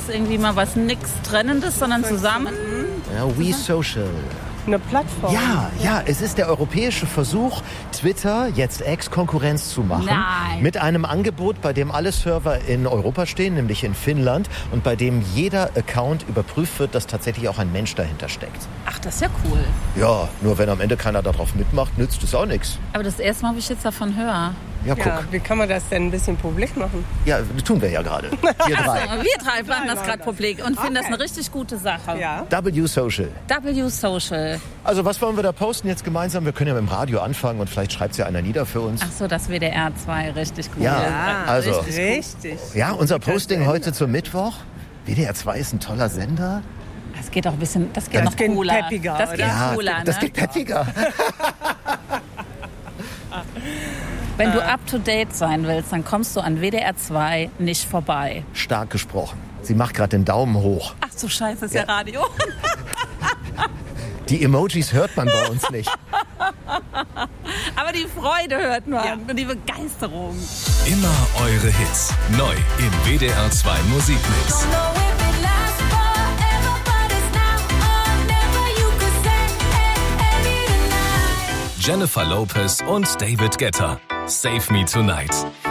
X irgendwie mal was nix Trennendes, sondern zusammen. Ja, We Social. Eine Plattform. Ja, es ist der europäische Versuch, Twitter, jetzt X, Konkurrenz zu machen. Nein. Mit einem Angebot, bei dem alle Server in Europa stehen, nämlich in Finnland, und bei dem jeder Account überprüft wird, dass tatsächlich auch ein Mensch dahinter steckt. Ach, das ist ja cool. Ja, nur wenn am Ende keiner darauf mitmacht, nützt es auch nichts. Aber das erste Mal, wo ich jetzt davon höre. Ja, guck. Ja, wie kann man das denn ein bisschen publik machen? Ja, tun wir ja gerade. Wir drei. Wir drei machen das gerade publik und finden das eine richtig gute Sache. Ja. W Social. W Social. Also was wollen wir da posten jetzt gemeinsam? Wir können ja mit dem Radio anfangen und vielleicht schreibt ja einer nieder für uns. Ach so, das WDR 2, richtig gut. Ja, also. Richtig. Ja, unser Posting heute zum Mittwoch. WDR 2 ist ein toller Sender. Das geht auch ein bisschen, das geht noch geht cooler. peppiger, Das geht oder? cooler, das ne? geht peppiger. Wenn du up to date sein willst, dann kommst du an WDR 2 nicht vorbei. Stark gesprochen. Sie macht gerade den Daumen hoch. Ach so, scheiße, ist ja Radio. Die Emojis hört man bei uns nicht. Aber die Freude hört man und die Begeisterung. Immer eure Hits. Neu im WDR 2 Musikmix. Jennifer Lopez und David Guetta. Save Me Tonight.